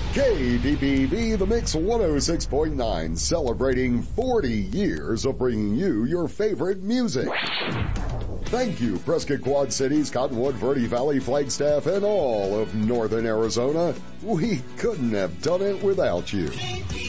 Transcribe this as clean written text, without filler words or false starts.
KDBB, The Mix 106.9, celebrating 40 years of bringing you your favorite music. Thank you, Prescott Quad Cities, Cottonwood, Verde Valley, Flagstaff, and all of Northern Arizona. We couldn't have done it without you.